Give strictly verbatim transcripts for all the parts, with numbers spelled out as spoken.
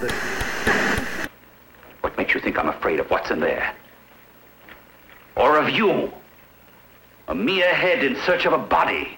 What makes you think I'm afraid of what's in there? Or of you? A mere head in search of a body.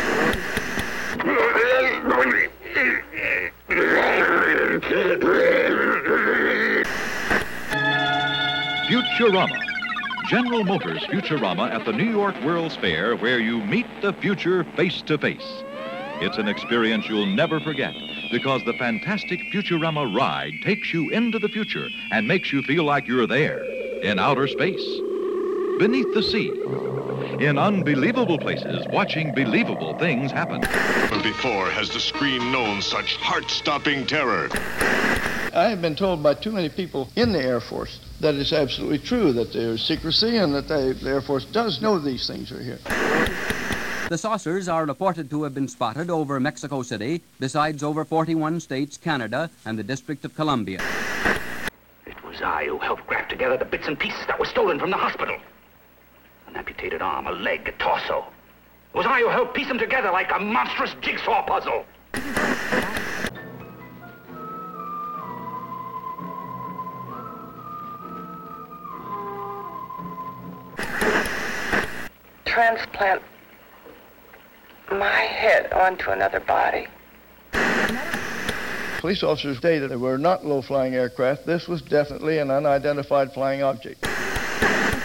Futurama. General Motors Futurama at the New York World's Fair, where you meet the future face to face. It's an experience you'll never forget because the fantastic Futurama ride takes you into the future and makes you feel like you're there in outer space, beneath the sea, in unbelievable places, watching believable things happen. Never before has the screen known such heart-stopping terror. I have been told by too many people in the Air Force that it's absolutely true that there's secrecy and that they, the Air Force does know these things are here. The saucers are reported to have been spotted over Mexico City, besides over forty-one states, Canada, and the District of Columbia. It was I who helped graft together the bits and pieces that were stolen from the hospital. An amputated arm, a leg, a torso. It was I who helped piece them together like a monstrous jigsaw puzzle. Transplant my head onto another body. Police officers stated they were not low-flying aircraft. This was definitely an unidentified flying object.